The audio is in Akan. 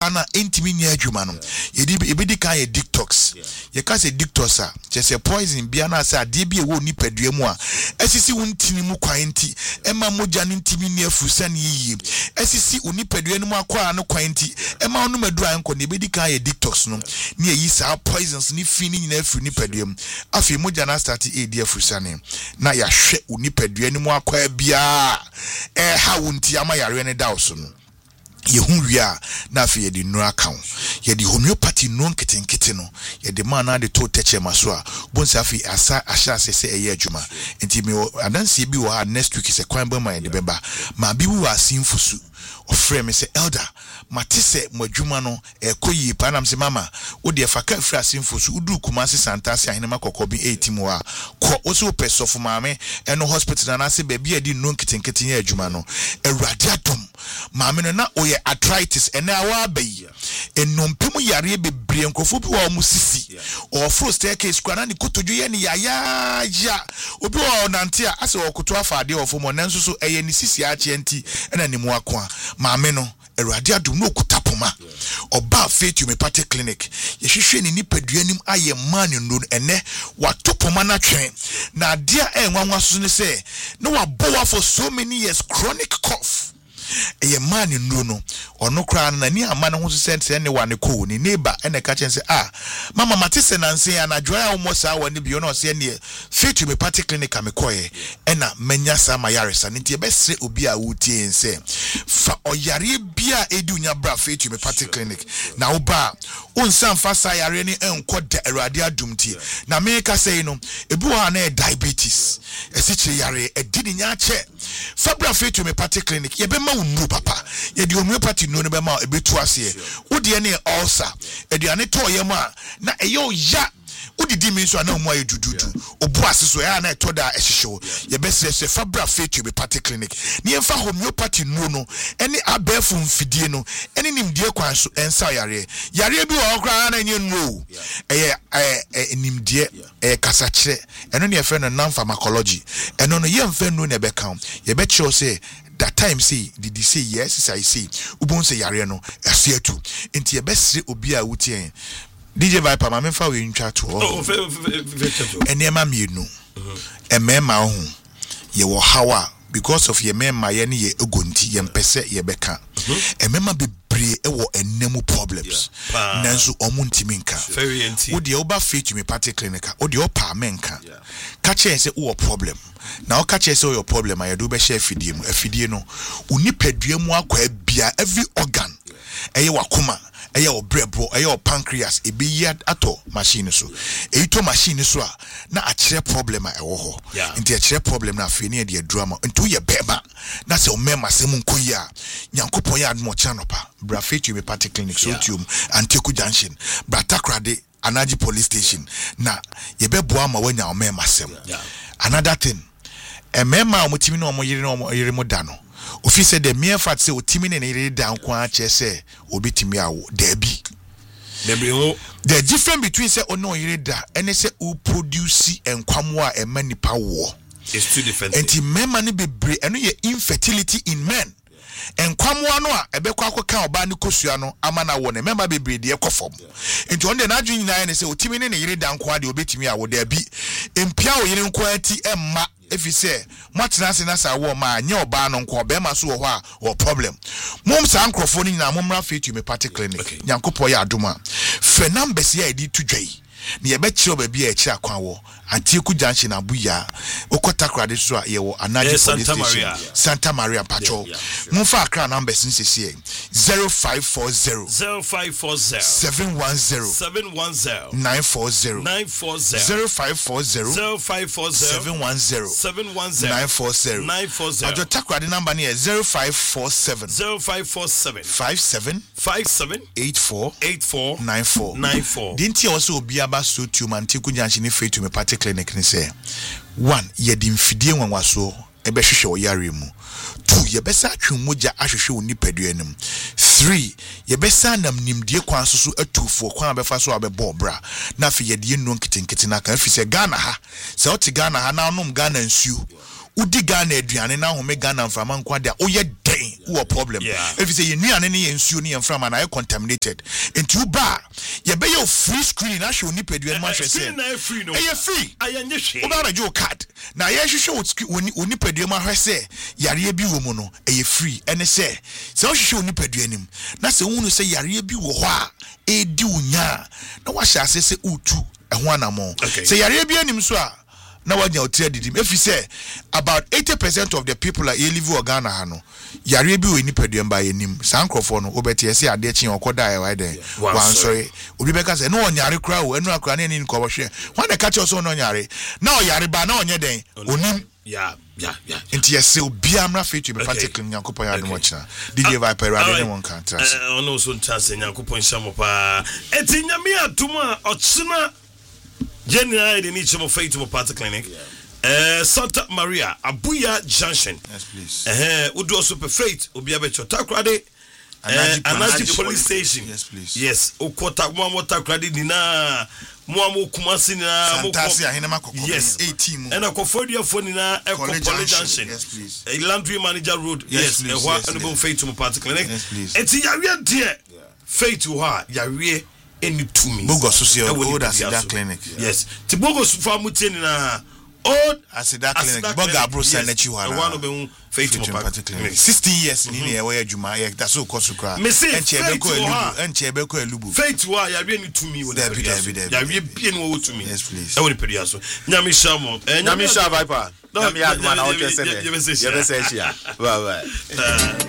na intimi nya adwuma no yedi kan ye detox ye ka se detox a che se poison bia na se ade bia wo nipadua mu a esisi wontini mu kwanti ema moja no intimi nya afusa ne yiye esisi unipadua no mu akwa no kwanti ema ono madu anko ne yedi kan ye detox no ne yi sa poisons ni fi ni nyina afu nipadua mu afi moja na start edi afusa ne na ya hwe unipadua no mu akwa bia ha wonti ama yare ne daoso no yehu wia na afi ye di no account ye di homeopathy no nketenkete no ye di man na de to teche maso a bonsa afi asa ahya sese eye adwuma enti me adanse bi wo ha next week se kwan ba man de beba ma bi wo asimfusu ofre me se elder matise madwuma no ekoyi panam se mama wo de faka afri asimfusu udu kumase santase ahene makokobi 18 mo a ko wo so pesofu maame eno hospital na se ba bi adi no nketenkete ye adwuma no awrade atom maame no na oye arthritis ene awa abayi enompemu yare bebre nkofo bi wa mu sisi o fro staircase kwa na ni kotodwo ye ni ya obi wa onante a ase okoto afade ofo mo nanso so eye ni sisi a chienti ena ni mu akwa maame no Erade adum no kutapoma oba faith homeopathic clinic ye hwehwe ni nipaduanim aye man no ene watopoma na twen na dia enwanwa so ne se no wabowa for so many years chronic cough eye man no ono kra na ni ama no ho se ne wane ko ni neighbor ene ka chen se mama matise nanse anadwoa ya omo sa wane bi no se ne faith homeopathic clinic amekoye ena manya sa mayaresa nti ebesre obi a wutie nse fa oyare bia edi unya bra faith homeopathic clinic na oba onsan fa sa yare ni enko da Erade adum tie na me ka sei no ebi wa na diabetes esichi yare edi nya che fa bra faith homeopathic clinic ye be ma unu papa ye di homeopathy no ne be ma ebetu ase wo de ne ulcer eduane to ye ma na eyo ya udidi mi so na omo aye dududu obu aseso ya na etoda ehihyew ye besese fabra faith homeopathic clinic ni emfa homeopathy no eni abefu mfidie no eni nimdie kwan so ensa yare bi wo kra na nye no nimdie kasachire eno ne efe no non pharmacology eno no ye mfa no ne be kan ye be kyo say that time say did he say yes I say ubon say yare no asiatu enti ye besre obi a wutie DJ Viper ma memfa we ntwa to enema mienu emema ho ye wo hawa because of ye mema ye ne ye egonti ye mpese ye beka emema bebre ewo enemu problems nanso omuntimi nka wo de oba faith homeopathic clinic wo de opa menka ka che se wo problem na o ka che se your problem ayedo be share afidie no unipadua mu akwa bia every organ eye wakoma eye obrebo eye pancreas ebe yi ato machine so eito machine so a na akire problem a ewo ho nti akire problem na afi ne de drama nti ye beba na se o mema se mu nkoyi a nyankopon ya admo chanopa bra faith homeopathic clinic so tium Anteku junction bra takrade Anaji police station na ye bebo ama wanya o mema sem another thing emema omutimi no omoyire mo da no ofi said the mere fact say otimi ne yire da nko a che say obetimi awo dabi the difference between say ono yire da and say o produce enkwamo a emanipa wo it's two different enti mema ne bebre eno ye infertility in men enkwamo ano a ebekwa akoka oba ne kosua no amana wo ne mema bebre de ekofom enti on de na adwun nyina ne say otimi ne yire da nko a de obetimi awo dabi empia o yire nko ati emma if say matnase na sa wo ma anya oba no nko be ma so wo a wo problem mom sa ankrofo ni na momra faith homeopathic clinic nyankopo ya adoma fe numbers ya edi tudwai ni ye be kire oba bia e kire akwan wo Anteku junction abuya okota krade so a ye wo Anaji Santa Maria Pacho mumfa akra numbers nsese 0540 710 940 0540 710 940 ajo takrade number ne 0547 57 84 94 dinti also obi aba so tu Anteku junction ne faith me party clinic ni say 1 ye di mfidie nwanwaso ebe hwehwe o yare mu 2 ye besa atwumoja ahwehwe oni padua nim 3 ye besa nam nimdie kwan so atufo kwan abefa so abebo bra na fe ye die no nkitenkete na kan fi se Ghana ha se oti Ghana ha na onom Ghana nsuo udi Ghana aduane na home Ghana mfama nkwa de o ye den day who problem if you say you need any ensuo ni enfra man contaminated into you ba you be your free screen na show ni pedua ma hwe say na free no free ayanye hwe oba na jo card na ye hwe oni pedua ma hwe say yare bi wo mu no free ene say se o hwe oni pedua nim na se hunu say yare bi wo ho a edi unya na wa hye ase se utu ehho anamo se yare bi anim so a na wanya otia didim if you say about 80% of the people are live in Ghana ha no yare bi we ni pedua mba yenim sankrofo no obeti say ade chi okoda e why there wan sorry obi beka say no onyare kra o enu akra na ni ko hwe wan dey catch us no onyare na oyare ba na onye den onim yeah Inti yesi obi amra fetu be particle Nyankopon ya dum ochina DJ Viper ade ne won kan trust ono so ntase Nyankopon shamo pa eti nyame atuma ochina January the niche of faith of Party Clinic. Santa Maria Abuya Junction. Yes, please. Udo also faith Obiabecho Takrade. Anaji police station. Yes, please. Yes. Okota Mwamo Takrade Nina Mwamo Kumasi na Santasi Ahinema Koko. Yes. 18. And a Kofodia Fonina College Junction. Yes, please. A Landry Manager Road. Yes. Please. Honorable faith of Party Clinic. Yes, please. It's Yaria dear. Faith to her. Yaria. Any to me. Bogo Social Old Asida Clinic. Yes. Tibogo Sufamutini na Old Asida Clinic. Boga Bro Senechi one of them faith to Party Clinic. 60 years in here where Juma that's so Kosukra. Enchebeko Elubu. Faith to her, ya really to me. Ya really to me. Yes, please. I want to pay you. Nyamishamo. Nyamisha Viper. Nyami Adman, I'll just say. Bye bye.